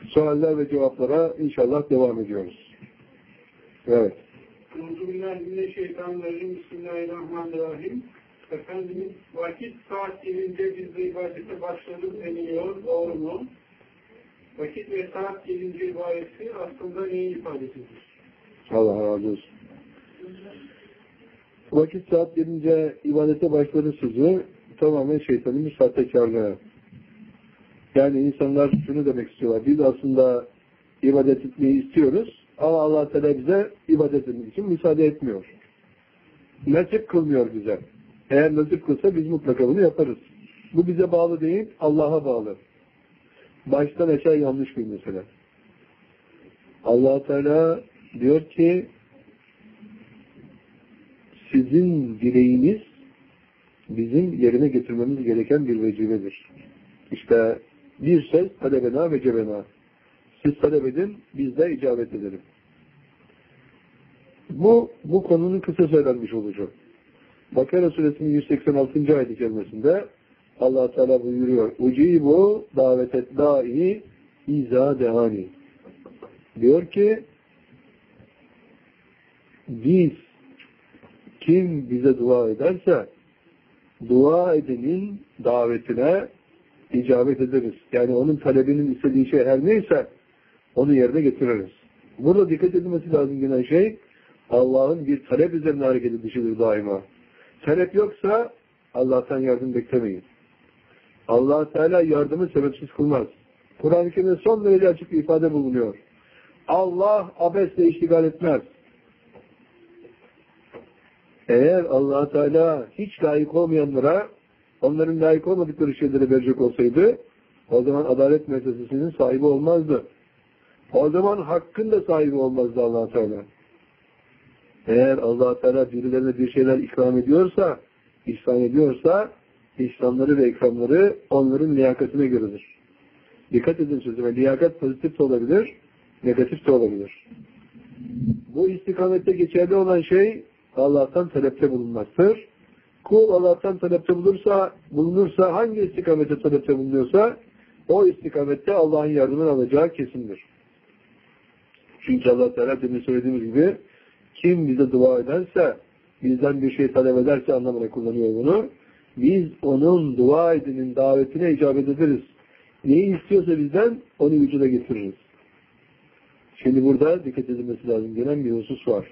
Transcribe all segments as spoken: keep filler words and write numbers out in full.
sualler ve cevaplara inşallah devam ediyoruz. Evet. Euzubillahimineşşeytanirracim. Bismillahirrahmanirrahim. Efendimiz vakit saat gelince biz de ibadete başladık deniliyor. Doğru mu? Vakit ve saat gelince ibaresi aslında neyi ifade edilir? Allah razı olsun. Vakit saat gelince ibadete başladı sözü tamamen şeytanın bir sahtekarlığı. Yani insanlar şunu demek istiyorlar. Biz aslında ibadet etmeyi istiyoruz ama Allah Teala bize ibadet etmek için müsaade etmiyor. Nasip kılmıyor bize. Eğer nasip kılsa biz mutlaka bunu yaparız. Bu bize bağlı değil, Allah'a bağlı. Baştan aşağı yanlış bir mesele. Allah Teala diyor ki sizin dileğiniz bizim yerine getirmemiz gereken bir vecibedir. İşte bir söz talebena ve cebena. Siz talep edin, biz de icabet edelim. Bu, bu konunun kısa söylenmiş olacak. Bakara suresinin yüz seksen altıncı ayet-i kerimesinde Allah Teala buyuruyor. Ucibu davetet da'i izâ dehani. Diyor ki biz kim bize dua ederse dua edenin davetine icabet ederiz. Yani onun talebinin istediği şey her neyse onu yerine getiririz. Burada dikkat edilmesi lazım gelen şey Allah'ın bir talep üzerine hareket edişidir daima. Talep yoksa Allah'tan yardım beklemeyin. Allah Teala yardımı sebepsiz kılmaz. Kur'an-ı Kerim'de son derece açık bir ifade bulunuyor. Allah abesle iştigal etmez. Eğer Allah Teala hiç layık olmayanlara onların layık olmadıkları şeyleri verecek olsaydı o zaman adalet müessesesinin sahibi olmazdı. O zaman hakkın da sahibi olmazdı Allah Teala. Eğer Allah Teala birilerine bir şeyler ikram ediyorsa, ihsan ediyorsa ihsanları ve ikramları onların liyakatine göredir. Dikkat edin sözüme. Liyakat pozitif de olabilir, negatif de olabilir. Bu istikamette geçerli olan şey Allah'tan talepte bulunmaktır. Kul Allah'tan talepte bulursa, bulunursa, hangi istikamette talepte bulunuyorsa o istikamette Allah'ın yardımını alacağı kesindir. Çünkü Allah Teala demin söylediğimiz gibi kim bize dua ederse, bizden bir şey talep ederse anlamına kullanıyor bunu. Biz onun dua edenin davetine icabet ederiz. Neyi istiyorsa bizden onu vücuda getiririz. Şimdi burada dikkat edilmesi lazım gelen bir husus var.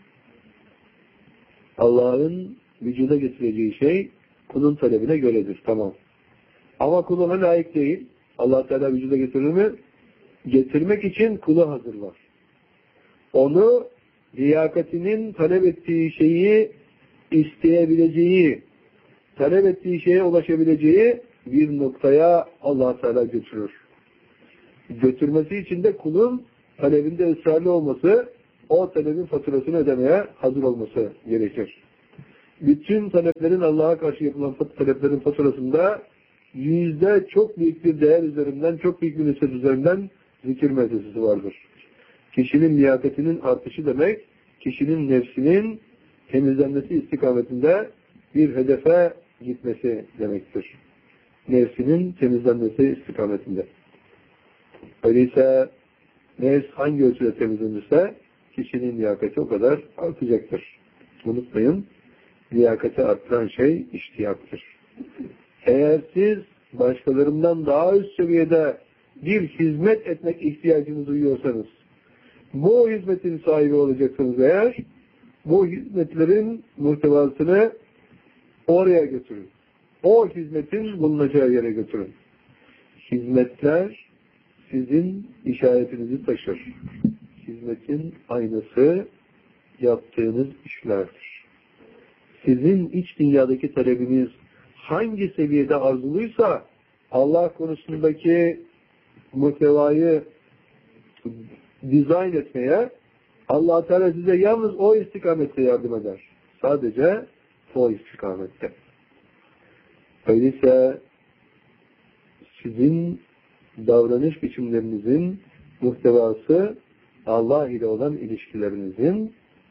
Allah'ın vücuda getireceği şey kulun talebine göredir. Tamam. Ama kuluna layık değil. Allah Teala vücuda getirir mi? Getirmek için kulu hazırlar. Onu liyakatinin talep ettiği şeyi isteyebileceği, talep ettiği şeye ulaşabileceği bir noktaya Allah Teala götürür. Götürmesi için de kulun talebinde ısrarlı olması, o talebin faturasını ödemeye hazır olması gerekir. Bütün taleplerin Allah'a karşı yapılan taleplerin faturasında yüzde çok büyük bir değer üzerinden, çok büyük bir nispet üzerinden zikir meselesi vardır. Kişinin liyakatinin artışı demek, kişinin nefsinin temizlenmesi istikametinde bir hedefe gitmesi demektir. Nefsinin temizlenmesi istikametinde. Öyleyse nefs hangi ölçüde temizlenirse kişinin liyakati o kadar artacaktır. Unutmayın, liyakati arttıran şey iştiyaktır. Eğer siz başkalarından daha üst seviyede bir hizmet etmek ihtiyacınız duyuyorsanız, bu hizmetin sahibi olacaksınız eğer, bu hizmetlerin muhtevasını oraya götürün. O hizmetin bulunacağı yere götürün. Hizmetler sizin işaretinizi taşır. Hizmetin aynası yaptığınız işlerdir. Sizin iç dünyadaki talebiniz hangi seviyede arzuluysa Allah konusundaki muhtevayı dizayn etmeye Allah Teala size yalnız o istikamette yardım eder. Sadece o istikamette. Öyleyse sizin davranış biçimlerinizin muhtevası Allah ile olan ilişkilerinizin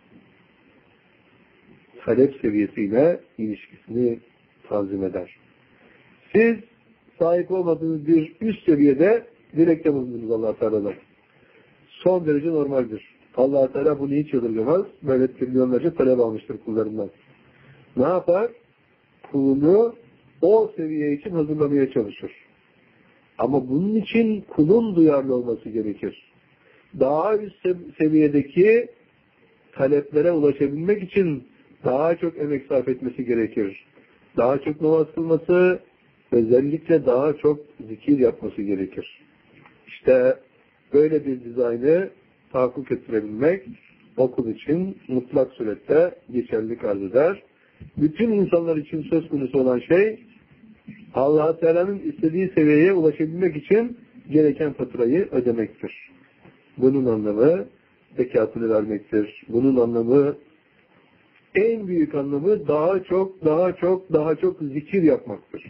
talep seviyesiyle ilişkisini tanzim eder. Siz sahip olmadığınız bir üst seviyede dilekte bulundunuz Allah-u Teala'dan. Son derece normaldir. Allah-u Teala bunu hiç yadırgamaz. Böyle trilyonlarca talep almıştır kullarından. Ne yapar? Kulunu o seviye için hazırlamaya çalışır. Ama bunun için kulun duyarlı olması gerekir. Daha üst seviyedeki taleplere ulaşabilmek için daha çok emek sarf etmesi gerekir. Daha çok namaz kılması, özellikle daha çok zikir yapması gerekir. İşte böyle bir dizaynı tahakkuk ettirebilmek okul için mutlak surette geçerlilik arz eder. Bütün insanlar için söz konusu olan şey Allah-u Teala'nın istediği seviyeye ulaşabilmek için gereken faturayı ödemektir. Bunun anlamı zekatını vermektir. Bunun anlamı, en büyük anlamı daha çok, daha çok, daha çok zikir yapmaktır.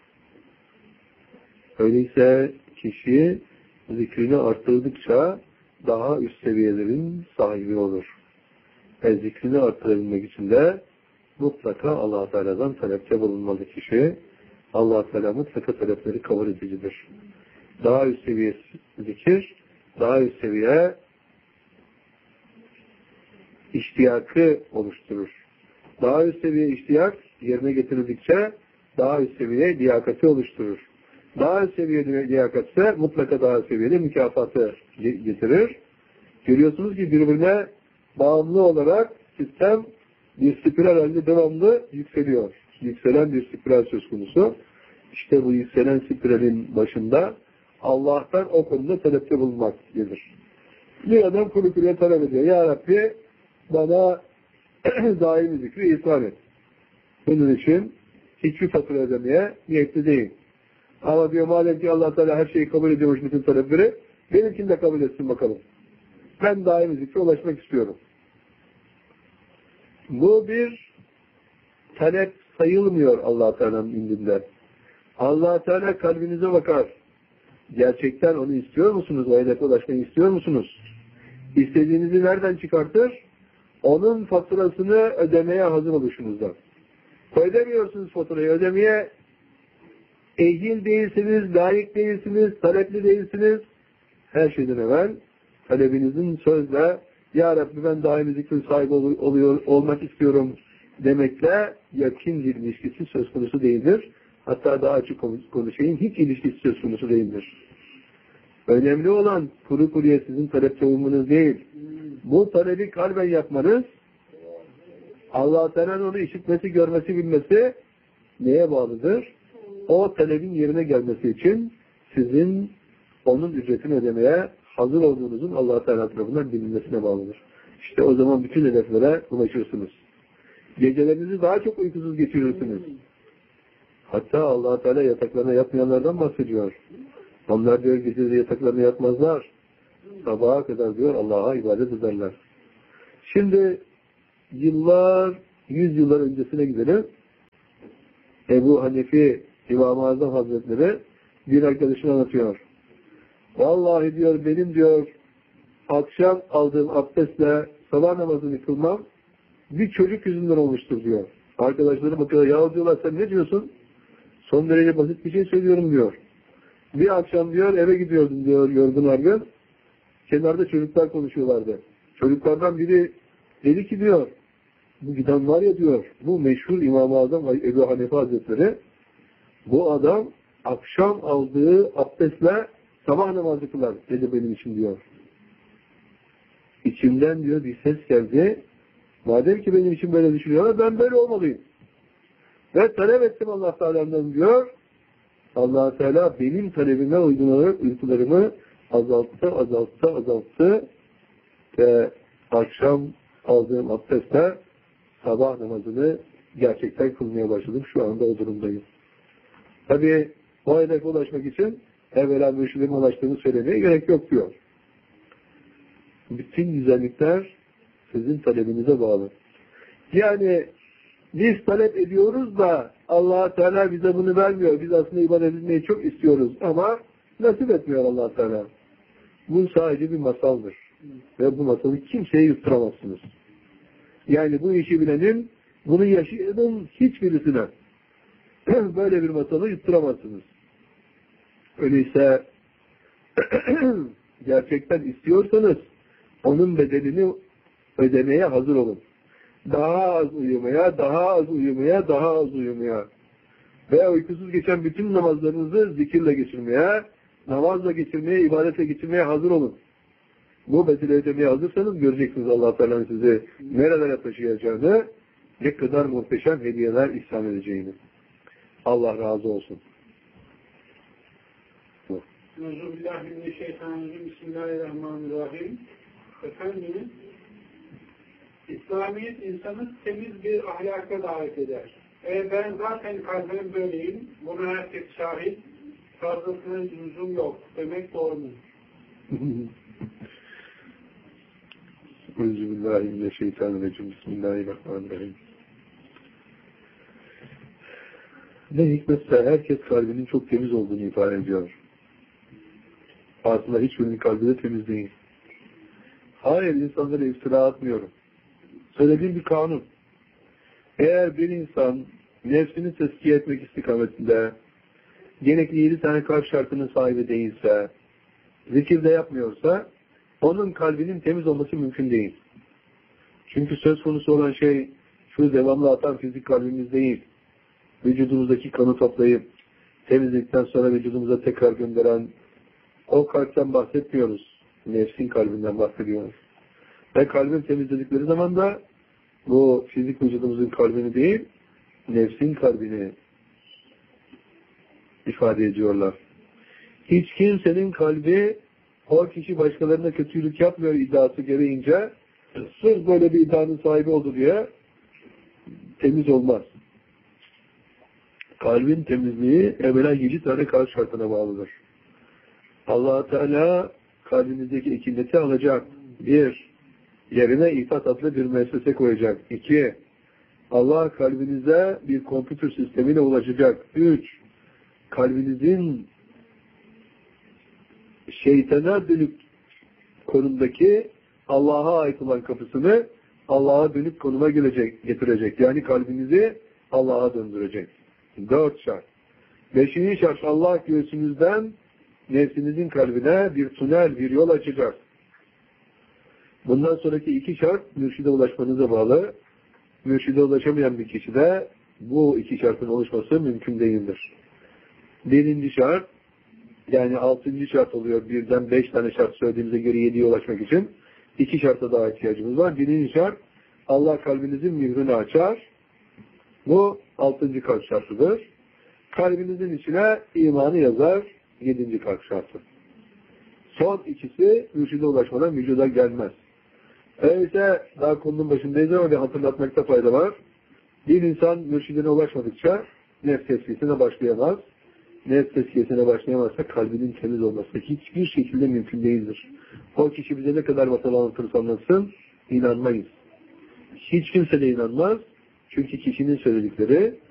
Öyleyse kişi zikrini arttırdıkça daha üst seviyelerin sahibi olur. Ve zikrini arttırabilmek için de mutlaka Allah-u Teala'dan talepte bulunmalı kişi. Allah-u Teala mutlaka talepleri kabul edicidir. Daha üst seviye zikir, daha üst seviye iştiyakı oluşturur. Daha üst seviye iştiyak yerine getirildikçe daha üst seviye liyakati oluşturur. Daha üst seviye liyakat ise mutlaka daha üst seviyede mükafatı getirir. Görüyorsunuz ki birbirine bağımlı olarak sistem bir spiral halinde devamlı yükseliyor. Yükselen bir spiral söz konusu. İşte bu yükselen spiralin başında Allah'tan o konuda talepte bulunmak gelir. Bir adam kuru kuruya talep ediyor. Ya Rabbi bana daimi zikri ihsan et. Bunun için hiçbir fatura ödemeye niyetli değil. Ama diyor madem ki Allah Teala her şeyi kabul ediyormuş bütün talepleri, benimkini de kabul etsin bakalım. Ben daimi zikre ulaşmak istiyorum. Bu bir talep sayılmıyor Allah Teala'nın indinde. Allah Teala kalbinize bakar. Gerçekten onu istiyor musunuz? O hedefe ulaşmayı istiyor musunuz? İstediğinizi nereden çıkartır? Onun faturasını ödemeye hazır oluşunuzdan. Ödemiyorsunuz faturayı. Ödemeye ehil değilsiniz, layık değilsiniz, talepli değilsiniz. Her şeyden evvel talebinizin sözle Ya Rabbi ben daimi zikrin sahibi oluyor, olmak istiyorum demekle yakın bir ilişkisi söz konusu değildir. Hatta daha açık konuşayım, hiç ilişkisi söz konusu değildir. Önemli olan kuru kuruya sizin talep savunmanız değil. Bu talebi kalben yapmanız, Allah-u Teala'nın onu işitmesi, görmesi, bilmesi neye bağlıdır? O talebin yerine gelmesi için sizin onun ücretini ödemeye hazır olduğunuzun Allah-u Teala tarafından bilinmesine bağlıdır. İşte o zaman bütün hedeflere ulaşırsınız. Gecelerinizi daha çok uykusuz geçirirsiniz. Hatta Allah-u Teala yataklarına yatmayanlardan bahsediyor. Onlar diyor geceleri yataklarına yatmazlar. Sabaha kadar diyor Allah'a ibadet ederler. Şimdi yıllar, yüz yıllar öncesine gidelim. Ebu Hanife İmam-ı Azam Hazretleri bir arkadaşına anlatıyor. Vallahi diyor benim diyor akşam aldığım abdestle sabah namazını kılmam bir çocuk yüzünden olmuştur diyor. Arkadaşları bakıyor ya diyorlar sen ne diyorsun? Son derece basit bir şey söylüyorum diyor. Bir akşam diyor eve gidiyordum diyor yorgun argın. Kenarda çocuklar konuşuyorlardı. Çocuklardan biri dedi ki diyor bu giden var ya diyor bu meşhur İmam-ı Azam Ebu Hanife Hazretleri bu adam akşam aldığı abdestle sabah namazı kılar dedi benim için diyor. İçimden diyor bir ses geldi. Madem ki benim için böyle düşünüyorlar ben böyle olmalıyım. Ve talep ettim Allah Teala'dan diyor. Allah Teala benim talebime uygun olarak uykularımı azalttı, azalttı, azalttı ve akşam aldığım abdestle sabah namazını gerçekten kılmaya başladım. Şu anda o durumdayım. Tabii o hedefe ulaşmak için evvela mürşidime ulaştığını söylemeye gerek yok diyor. Bütün güzellikler sizin talebinize bağlı. Yani biz talep ediyoruz da Allah Teala bize bunu vermiyor. Biz aslında ibadet etmeyi çok istiyoruz ama nasip etmiyor Allah Teala. Bu sadece bir masaldır. Ve bu masalı kimseye yutturamazsınız. Yani bu işi bilenin, bunu yaşayanın hiçbirisine böyle bir masalı yutturamazsınız. Öyleyse gerçekten istiyorsanız onun bedelini ödemeye hazır olun. Daha az uyumaya, daha az uyumaya, daha az uyumaya. Veya uykusuz geçen bütün namazlarınızı zikirle geçirmeye, namazla geçirmeye, ibadetle geçirmeye hazır olun. Bu bedeli ödemeye hazırsanız göreceksiniz Allah Teala'nın sizi nerelere taşıyacağını, ne kadar muhteşem hediyeler ihsan edeceğini. Allah razı olsun. Euzubillahimineşşeytanirracim. Bismillahirrahmanirrahim. Efendimiz, İslamiyet insanı temiz bir ahlaka davet eder. E ben zaten kalbim böyleyim, buna herkes şahit, fazlasına lüzum yok demek doğru mu? Euzubillahimineşşeytanirracim. Bismillahirrahmanirrahim. Ne hikmetse herkes kalbinin çok temiz olduğunu ifade ediyor. Aslında hiçbirinin kalbi de temiz değil. Hayır, insanlara iftira atmıyorum. Söylediğim bir kanun. Eğer bir insan nefsini tezkiye etmek istikametinde gerekli yedi tane kalp şartının sahibi değilse, zikirde yapmıyorsa, onun kalbinin temiz olması mümkün değil. Çünkü söz konusu olan şey şu devamlı atan fizik kalbimiz değil. Vücudumuzdaki kanı toplayıp temizlikten sonra vücudumuza tekrar gönderen o kalpten bahsetmiyoruz. Nefsin kalbinden bahsediyoruz. Ve kalbin temizledikleri zaman da bu fizik vücudumuzun kalbini değil, nefsin kalbini ifade ediyorlar. Hiç kimsenin kalbi o kişi başkalarına kötülük yapmıyor iddiası gereğince sırf böyle bir iddianın sahibi oldu diye temiz olmaz. Kalbin temizliği evvela yedi tane kalp şartına bağlıdır. Allah Teala kalbinizdeki ikinleti alacak. Bir, yerine İfat adlı bir müessese koyacak. İki, Allah kalbinize bir kompütür sistemiyle ulaşacak. Üç, kalbinizin şeytana dönük konumdaki Allah'a ait olan kapısını Allah'a dönük konuma gelecek, getirecek. Yani kalbinizi Allah'a döndürecek. Dört şart. Beşinci şart, Allah göğsünüzden nefsinizin kalbine bir tünel, bir yol açacak. Bundan sonraki iki şart mürşide ulaşmanıza bağlı. Mürşide ulaşamayan bir kişide bu iki şartın oluşması mümkün değildir. Birinci şart, yani altıncı şart oluyor. Birden beş tane şart söylediğimize göre yediye ulaşmak için. İki şarta daha ihtiyacımız var. Birinci şart, Allah kalbinizin mührünü açar. Bu altıncı kalp şartıdır. Kalbinizin içine imanı yazar. Yedinci kalp şartı. Son ikisi mürşide ulaşmadan vücuda gelmez. Öyleyse daha konunun başındayız ama bir hatırlatmakta fayda var. Bir insan mürşidine ulaşmadıkça nefs tezkiyesine başlayamaz. Nefs tezkiyesine başlayamazsa kalbinin temiz olması hiçbir şekilde mümkün değildir. O kişi bize ne kadar masal anlatırsa anlatsın, inanmayız. Hiç kimse de inanmaz. Çünkü kişinin söyledikleri